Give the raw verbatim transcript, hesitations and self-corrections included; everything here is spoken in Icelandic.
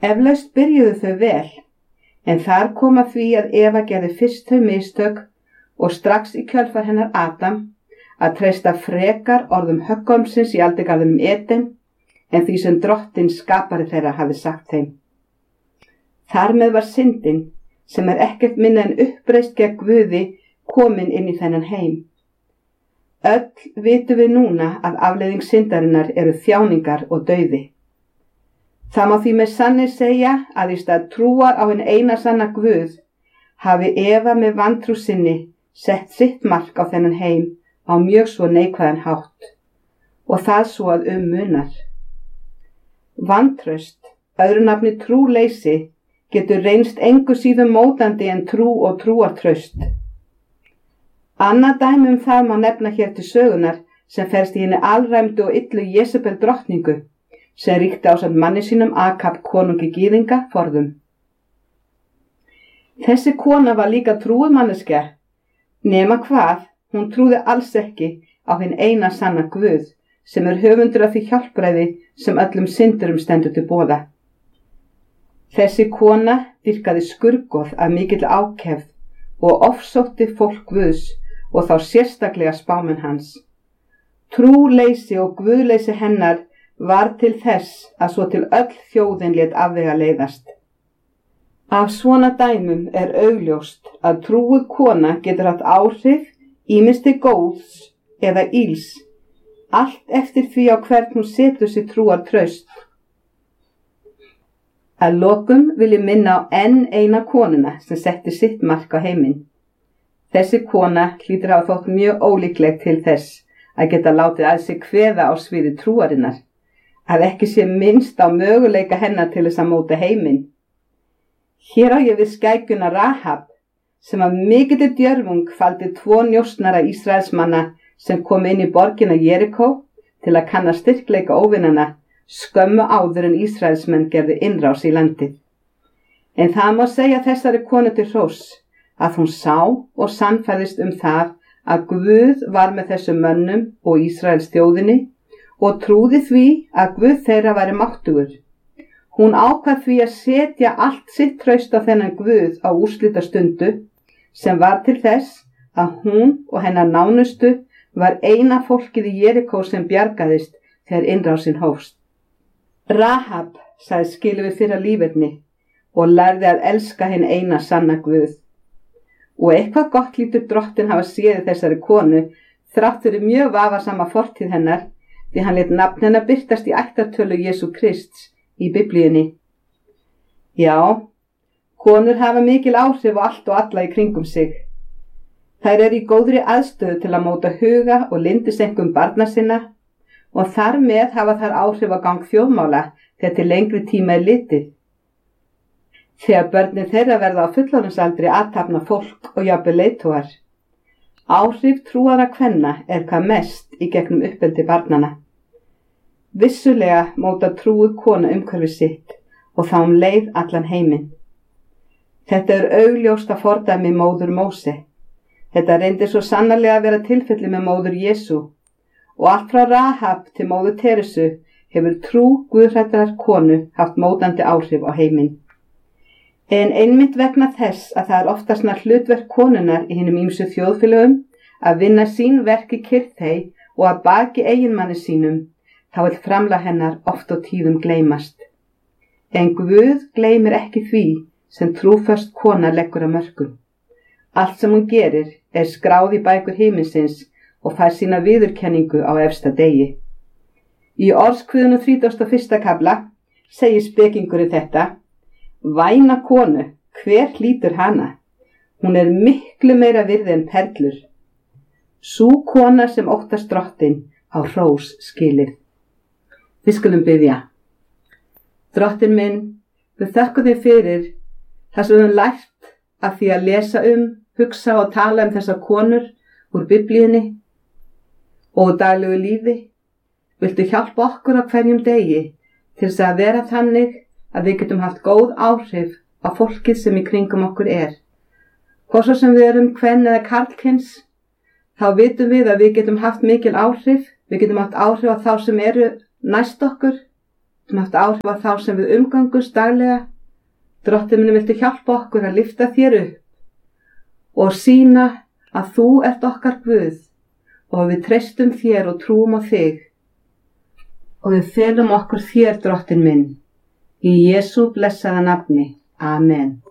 Eflaust byrjuðu þau vel, en þar kom að því að Eva gerði fyrst þau mistök og strax í kjölfar hennar Adam að treysta frekar orðum höggormsins í aldingarðinum Eden en því sem Drottinn skapari þeirra hafði sagt þeim. Þar með var syndin, sem er ekkert minna en uppreist gegn Guði, komin inn í þennan heim. Öll vitum við núna að afleiðing syndarinnar eru þjáningar og dauði. Það má því með sanni segja að í stað trúar á hinn eina sanna Guð hafi Eva með vantrú sinni sett sitt mark á þennan heim á mjög svo neikvæðan hátt og það svo að um munar. Vantraust, öðru nafni trúleysi, getur reynst engu síðum mótandi en trú og trúartraust. Annað dæmi um það má nefna hér til sögunar sem felst í henni alræmdu og illu Jesebel drottningu sem ríkti ásamt manni sínum Akab konungi gyðinga forðum. Þessi kona var líka trúuð manneskja, nema hvað, hún trúði alls ekki á hinn eina sanna Guð sem er höfundur af því hjálpræði sem öllum syndurum stendur til boða. Þessi kona dýrkaði skurgoð af mikill ákefð og ofsótti fólk Guðs og þá sérstaklega spámenn hans. Trúleysi og guðleysi hennar var til þess að svo til öll þjóðin lét afvega leiðast. Af svona dæmum er augljóst að trúuð kona getur haft áhrif ýmist til góðs eða ills, allt eftir því á hvern hún setur sér trúar traust. Að lokum vil ég minna á enn eina konuna sem setti sitt mark á heiminn. Þessi kona hlýtur hafa þótt mjög ólíkleg til þess að geta látið að sig kveða á sviði trúarinnar, að ekki sé minnst á möguleika hennar til þess að móta heiminn. Hér á ég við skækjuna Rahab, sem af mikilli djörfung faldi tvo njósnara Ísraelsmanna sem kom inn í borgina Jerikó til að kanna styrkleika óvinana skömmu áður en Ísraelsmenn gerðu innrás í landið. En það má segja þessari konu til hróss að hún sá og sannfærðist um það að Guð var með þessum mönnum og Ísraels þjóðinni og trúði því að Guð þeirra væri máttugur. Hún ákvað því að setja allt sitt traust á þennan Guð á úrslitastundu sem var til þess að hún og hennar nánustu var eina fólkið í Jerikó sem bjargaðist þegar innrásin hófst. Rahab sagði skilið við fyrra líferni og lærði að elska hinn eina sanna Guð. Og eitthvað gott lítur Drottinn hafa séð þessari konu þrátt fyrir mjög vafasama fortíð hennar því hann lét nafn hennar birtast í ættartölu Jesú Krists í Biblíunni. Já, konur hafa mikil áhrif á allt og alla í kringum sig. Þær eru í góðri aðstöðu til að móta huga og lyndiseinkum barna sinna og þar með hafa þær áhrif á gang þjóðmála þegar til lengri tíma er litið. Þegar börnin þeirra verða á fullorðinsaldri athafna fólk og jafnvel leiðtogar. Áhrif trúaðra kvenna er hvað mest í gegnum uppeldi barnanna. Vissulega móta trúuð kona umhverfi sitt og þá um leið allan heiminn. Þetta er augljóst að fordæmi móður Móse. Þetta reyndi svo sannarlega að vera tilfelli með móður Jesú og allt frá Rahab til móður Teresu hefur trú guðhræddrar konu haft mótandi áhrif á heiminn. En einmitt vegna þess að það er oftast nær hlutverk konunnar í hinum ýmsu þjóðfélögum að vinna sín verk í kyrrþey og að baki eiginmanni sínum, þá vill framlag hennar oft og tíðum gleymast. En Guð gleymir ekki því sem trúföst kona leggur að mörkum. Allt sem hún gerir er skráð í bækur himinsins og fær sína viðurkenningu á efsta degi. Í Orðskviðunum þrítugasta og fyrsta kafla segir spekingurinn þetta: Væna konu, hver hlýtur hana? Hún er miklu meira virði en perlur. Sú kona sem óttast Drottinn á hrós skilið. Við skulum biðja. Drottinn minn, við þökkum þér fyrir það sem við höfum lært af því að lesa um, hugsa og tala um þessar konur úr Biblíunni og daglegu lífi. Viltu hjálpa okkur á hverjum degi til þess að vera þannig að við getum haft góð áhrif á fólkið sem í kringum okkur er. Hvort svo sem við erum kvenn eða karlkyns, þá vitum við að við getum haft mikil áhrif, við getum haft áhrif á þá sem eru næst okkur, getum haft áhrif á þá sem við umgangumst daglega. Drottinn minn, viltu hjálpa okkur að lyfta þér upp og sýna að þú ert okkar Guð og við treystum þér og trúum á þig og við felum okkur þér, Drottinn minn, í Jesú blessaða nafni. Amen.